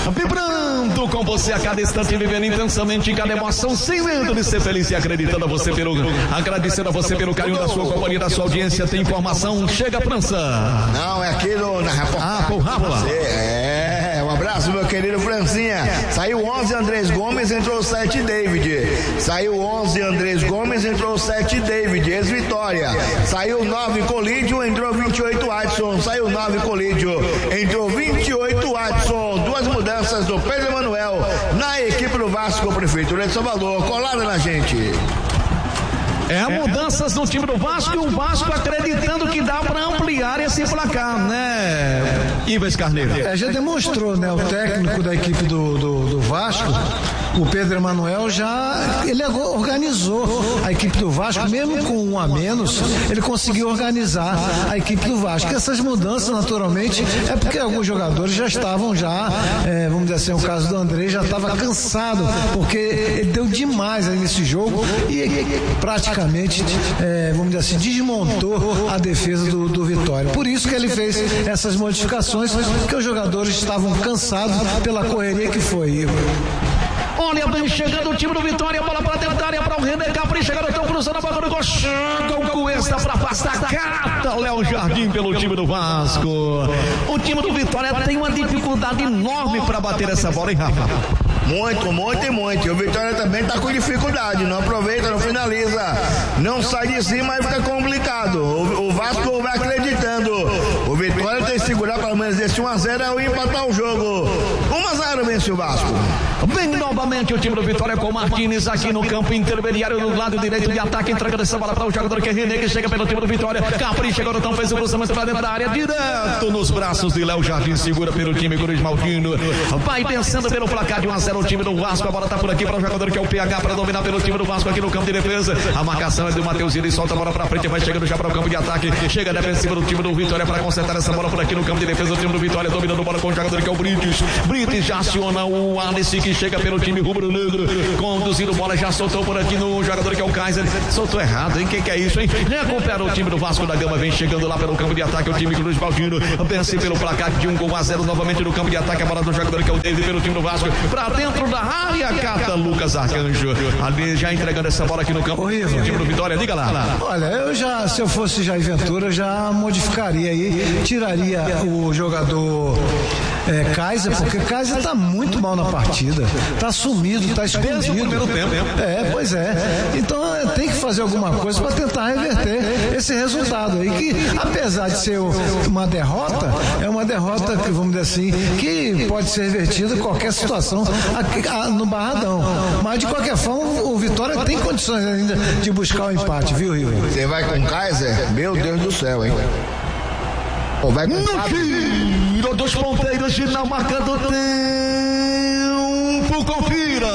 Vibrando com você a cada instante, vivendo intensamente cada emoção, sem medo de ser feliz e acreditando agradecendo a você pelo carinho da sua companhia, da sua audiência. Tem informação, chega França. Não, é aqui na reportagem. Por Rafa. Um abraço, meu querido Francinha. Saiu 11 Andrés Gomes, entrou 7 David. Saiu 11 Andrés Gomes, entrou 7 David, ex-Vitória. Saiu 9 Colídio, entrou 28 Adson. Saiu 9 Colídio, entrou 28 Adson. Duas mudanças do Pedro Emanuel na equipe do Vasco, Prefeitura de Salvador, colada na gente. Mudanças no time do Vasco, e o Vasco acreditando que dá para ampliar esse placar, né, Ives Carneiro? Já demonstrou, né, o técnico da equipe do Vasco, o Pedro Emanuel, ele organizou a equipe do Vasco, mesmo com um a menos, ele conseguiu organizar a equipe do Vasco. E essas mudanças, naturalmente, é porque alguns jogadores já estavam vamos dizer assim, o caso do André já estava cansado, porque ele deu demais aí nesse jogo e praticamente, vamos dizer assim, desmontou a defesa do Vitória. Por isso que ele fez essas modificações, porque os jogadores estavam cansados pela correria que foi. Olha, vem chegando o time do Vitória, bola para dentro da área para o René Capri, chegando, estão cruzando a bola do gol, chega o Cuesta para afastar, cata Léo Jardim pelo time do Vasco. O time do Vitória tem uma dificuldade enorme para bater essa bola, hein, Rafa? Muito. E o Vitória também está com dificuldade, não aproveita, não finaliza, não sai de cima, aí fica complicado. O Vasco vai acreditando. O Vitória tem que segurar pelo menos esse 1-0 e empatar o jogo. 1-0 vence o Vasco. Vem novamente o time do Vitória com o Martins aqui no campo intermediário do lado direito de ataque, entregando essa bola para o jogador que é René, que chega pelo time do Vitória. Capri chegou, então fez o cruzamento para dentro da área, direto nos braços de Léo Jardim, segura pelo time Cruz Maltino. Vai vencendo pelo placar de 1-0 o time do Vasco. A bola tá por aqui para o jogador que é o PH para dominar pelo time do Vasco aqui no campo de defesa. A marcação é do Mateuzinho, ele solta a bola para frente, vai chegando já para o campo de ataque. Chega a defensiva do time do Vitória para consertar essa bola por aqui no campo de defesa. O time do Vitória dominando a bola com o jogador que é o Brites já aciona o Alice, que chega pelo time rubro-negro, conduzindo bola, já soltou por aqui no jogador que é o Kaiser, soltou errado, hein? Que é isso, hein? Recupera o time do Vasco da Gama, vem chegando lá pelo campo de ataque, o time Cruz Baldino, vence pelo placar de 1-0 novamente no campo de ataque, a bola do jogador que é o David pelo time do Vasco, pra dentro da área, cata Lucas Arcanjo, ali já entregando essa bola aqui no campo, o time do Vitória, diga lá. Olha, se eu fosse Jair Ventura, já modificaria aí, tiraria o jogador Kaiser, porque Kaiser tá muito mal na partida, tá sumido, tá escondido. Desde o primeiro tempo. Pois é. Então tem que fazer alguma coisa para tentar reverter esse resultado aí, que apesar de ser uma derrota, é uma derrota que, vamos dizer assim, que pode ser revertida em qualquer situação no Barradão. Mas de qualquer forma, o Vitória tem condições ainda de buscar o empate, viu, Rio? Você vai com Kaiser? Meu Deus do céu, hein? Vai com tiro dos ponteiros, final marcando tempo, confira.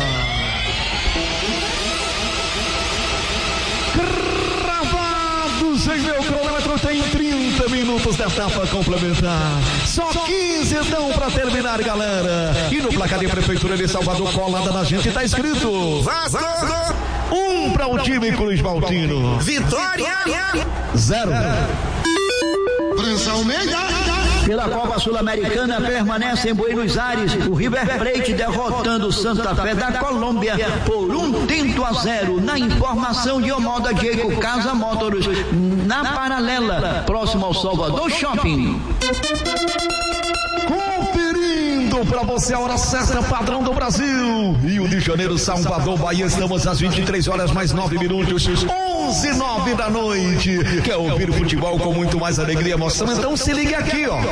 Cravados em meu cronômetro, tem 30 minutos da etapa complementar. Só 15 então para terminar, galera. E no placar de Prefeitura de Salvador, colada na gente, tá escrito Vasco 1 para o time Cruz Maltino, Vitória 0. Prensa Almeida. Pela Copa Sul-Americana permanece em Buenos Aires o River Plate derrotando o Santa Fé da Colômbia por 1-0 na informação de Omoda Diego Casa Motors na Paralela, próximo ao Salvador Shopping. Conferindo para você a hora certa, padrão do Brasil, Rio de Janeiro, Salvador, Bahia, estamos às 23 horas mais 9 minutos, 11:09 da noite. Quer ouvir o futebol com muito mais alegria e emoção? Então se ligue aqui, ó.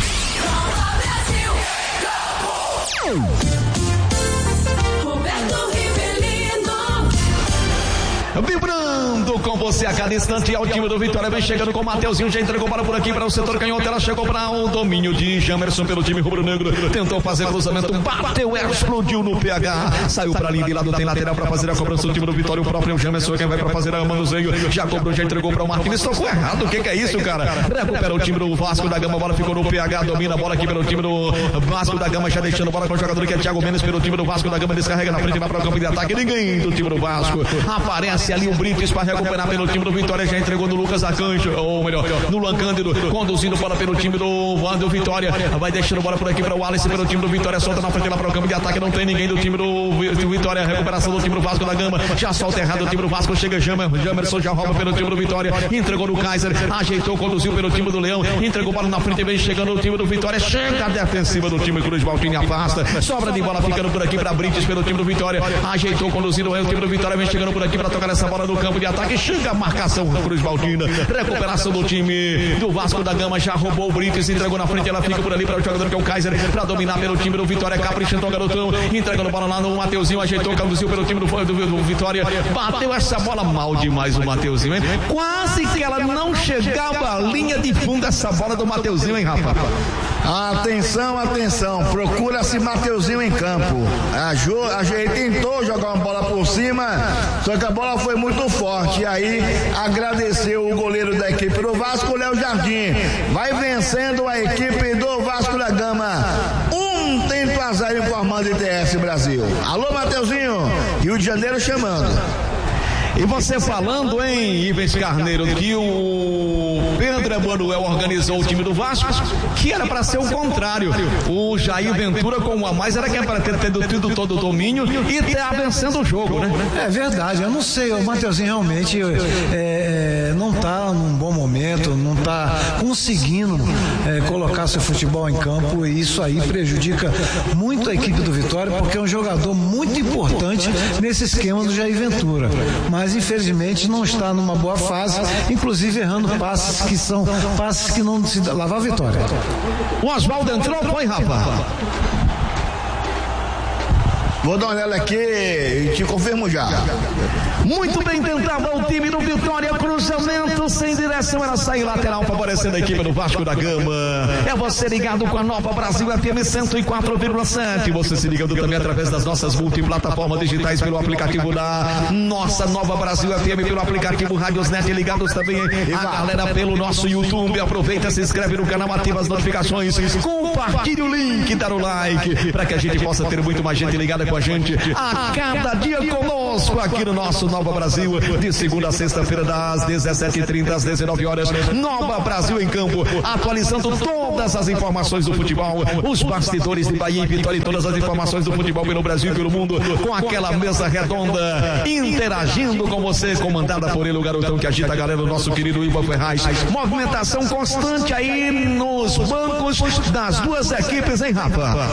Vibrando com você a cada instante, ao time do Vitória, vem chegando com o Mateuzinho, já entregou bola por aqui para o setor canhoto, ela chegou para o domínio de Jamerson pelo time rubro-negro, tentou fazer cruzamento, bateu, explodiu no PH, saiu para ali de lado, tem lateral para fazer a cobrança do time do Vitória, o próprio Jamerson quem vai para fazer a manuseio, já cobrou, já entregou para o Marquinhos, tocou errado, o que é isso, cara? Recupera o time do Vasco da Gama, a bola ficou no PH, domina a bola aqui pelo time do Vasco da Gama, já deixando a bola com o jogador que é Thiago Mendes pelo time do Vasco da Gama, descarrega na frente, vai para o campo de ataque, ninguém do time do Vasco, aparece ali o Brites para recuperar recuperar pelo time do Vitória, já entregou no Lucas Arcanjo, ou melhor, no Luan Cândido, conduzindo bola pelo time do Vitória, vai deixando bola por aqui para o Wallace, pelo time do Vitória, solta na frente lá para o campo de ataque, não tem ninguém do time do Vitória, recuperação do time do Vasco da Gama, já solta errado o time do Vasco, chega Jamerson, já rouba pelo time do Vitória, entregou no Kaiser, ajeitou, conduziu pelo time do Leão, entregou bola na frente, vem chegando o time do Vitória, chega a defensiva do time Cruz Maltini, afasta, sobra de bola ficando por aqui para Brites pelo time do Vitória, ajeitou, conduzindo o time do Vitória, vem chegando por aqui para tocar essa bola no campo de ataque, chega a marcação Cruz Maltina, recuperação do time do Vasco da Gama, já roubou o Brites, entregou na frente, ela fica por ali para o jogador que é o Kaiser, para dominar pelo time do Vitória, caprichando o garotão, entregando bola lá no Mateuzinho, ajeitou, conduziu pelo time do Vitória, bateu essa bola mal demais o Mateuzinho, hein? Quase que ela não chegava à linha de fundo essa bola do Mateuzinho, hein, Rafa? Atenção, procura-se Mateuzinho em campo. Ele tentou jogar uma bola por cima, só que a bola foi muito forte. E aí agradeceu o goleiro da equipe do Vasco, Léo Jardim. Vai vencendo a equipe do Vasco da Gama. 1-0 informando ITS Brasil. Alô, Mateuzinho, Rio de Janeiro chamando. E você falando, hein, Ivens Carneiro, que o Pedro Emanuel organizou o time do Vasco, que era para ser o contrário. O Jair Ventura com um a mais era que era para ter tido todo o domínio e estar vencendo o jogo, né? É verdade, eu não sei, o Mateuzinho realmente não está num bom momento, não está conseguindo colocar seu futebol em campo, e isso aí prejudica muito a equipe do Vitória, porque é um jogador muito importante nesse esquema do Jair Ventura. Mas infelizmente não está numa boa fase, inclusive errando passes que são passes que não se lavar a vitória. O Oswaldo entrou, foi, Rafa? Vou dar uma olhada aqui e te confirmo já. Muito bem tentado o time do Vitória, cruzamento sem direção, era sair lateral, favorecendo a equipe do Vasco da Gama. É você ligado com a Nova Brasil FM 104,7. Você se ligando também através das nossas multiplataformas digitais pelo aplicativo da nossa Nova Brasil FM, pelo aplicativo Radiosnet, ligados também a galera pelo nosso YouTube. Aproveita, se inscreve no canal, ativa as notificações, compartilhe o link, dá o like, para que a gente possa ter muito mais gente ligada com a gente a cada dia conosco aqui no nosso Nova Brasil, de segunda a sexta-feira das 17h30 às 19 horas. Nova Brasil em campo, atualizando todas as informações do futebol, os bastidores de Bahia e Vitória e todas as informações do futebol pelo Brasil e pelo mundo, com aquela mesa redonda, interagindo com você, comandada por ele, o garotão que agita a galera, o nosso querido Ivan Ferraz. Movimentação constante aí nos bancos das duas equipes, hein, Rafa?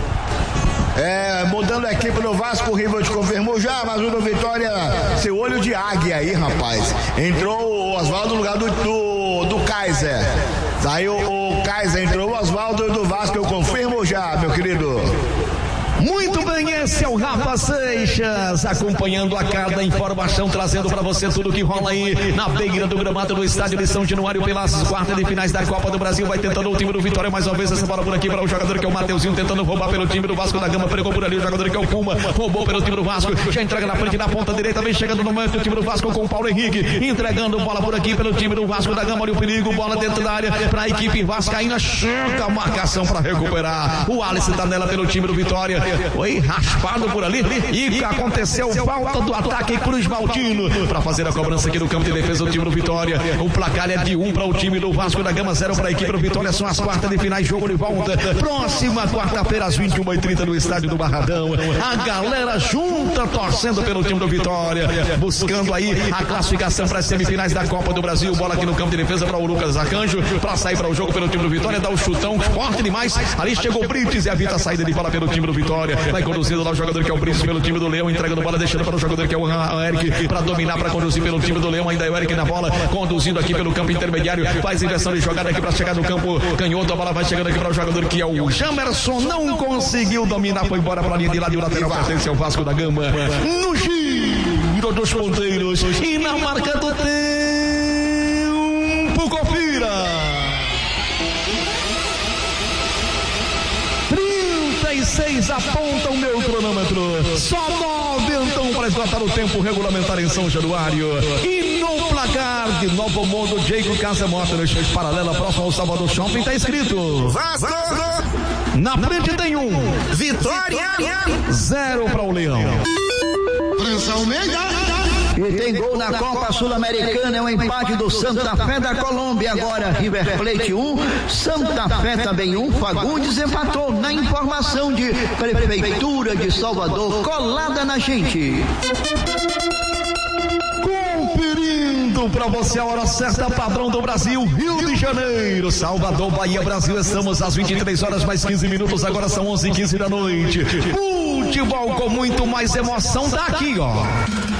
Mudando a equipe do Vasco, o Rival te confirmou já, mas o do Vitória, seu olho de águia aí, rapaz. Entrou o Oswaldo no lugar do Kaiser. Saiu o Kaiser, entrou o Oswaldo do Vasco, eu confirmo já, meu querido. Muito bem, esse é o Rafa Seixas, acompanhando a cada informação, trazendo para você tudo que rola aí na beira do gramado do estádio de São Januário pelas quartas de finais da Copa do Brasil. Vai tentando o time do Vitória mais uma vez, essa bola por aqui para o jogador que é o Mateuzinho, tentando roubar pelo time do Vasco da Gama, pegou por ali o jogador que é o Puma, roubou pelo time do Vasco, já entrega na frente, na ponta direita, vem chegando no meio do time do Vasco com o Paulo Henrique, entregando bola por aqui pelo time do Vasco da Gama, olha o perigo, bola dentro da área para a equipe vascaína, chega a marcação para recuperar, o Alisson tá nela pelo time do Vitória, foi raspado por ali e aconteceu falta do ataque Cruz Maltino para fazer a cobrança aqui no campo de defesa do time do Vitória. O placar é de 1 para o time do Vasco da Gama, 0 para a equipe do Vitória. São as quartas de finais, jogo de volta próxima quarta-feira às 21h30 no estádio do Barradão. A galera junta torcendo pelo time do Vitória, buscando aí a classificação para as semifinais da Copa do Brasil. Bola aqui no campo de defesa para o Lucas Arcanjo para sair para o jogo pelo time do Vitória, dá o chutão forte demais, ali chegou o Brites e evita a saída de bola pelo time do Vitória. Vai conduzindo lá o jogador que é o Brites pelo time do Leão, entregando bola, deixando para o jogador que é o Eric para dominar, para conduzir pelo time do Leão. Ainda é o Eric na bola, conduzindo aqui pelo campo intermediário, faz inversão de jogada aqui para chegar no campo canhoto. A bola vai chegando aqui para o jogador que é o Jamerson, não conseguiu dominar, foi embora para a linha de lado e o lateral pertence ao Vasco da Gama. No giro dos ponteiros e na marca do tempo, confira. 36 aponta o meu cronômetro. Só 9 então para esgotar o tempo regulamentar em São Januário. E no placar de Novo Mundo, Diego Casa Motors, paralela próximo ao Salvador Shopping, está escrito Vasco. Na frente tem 1, Vitória 0 para o Leão. França Almeida. E tem gol na Copa Sul-Americana, é um empate do Santa Fé da Colômbia. Agora River Plate 1, Santa Fé também 1. Fagundes empatou na informação de Prefeitura de Salvador, colada na gente. Conferindo pra você a hora certa, padrão do Brasil, Rio de Janeiro, Salvador, Bahia, Brasil. Estamos às 23 horas mais 15 minutos, agora são 11h15 da noite. Futebol com muito mais emoção daqui, ó.